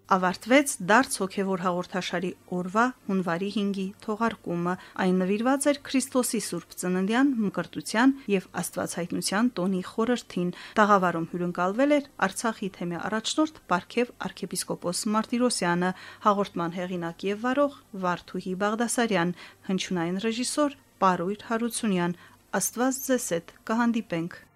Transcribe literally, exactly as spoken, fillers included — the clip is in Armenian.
ավարտվեց դարձ հոգևոր հաղորդաշարի օրվա հունվարի հինգի թողարկումը։ Այն նվիրված էր Քրիստոսի Սուրբ Ծննդյան մկրտության եւ Աստվածհայտնության տոնի խորհրդին։ Տաղավարում հյուրընկալվել էր Արցախի թեմի առաջնորդ Պարքև arczepiskopos Martirosyan-ը, հաղորդման հեղինակ եւ վարող Վարդուհի Բաղդասարյան, հնչյունային ռեժիսոր Պարույր Հարությունյան։ Աստված ձեզ հետ կհանդիպենք։